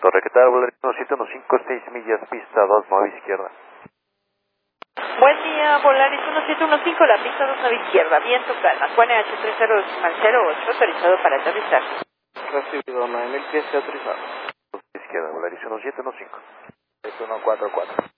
Torre, ¿qué tal? Volaris 1715, 6 millas, pista 2, 9 izquierda. Buen día, Volaris 1715, la pista 2, 9 izquierda, viento calma, QNH 3008, autorizado para aterrizar. Recibido 9000 pies autorizado. Izquierda, Volaris 1715. 6144.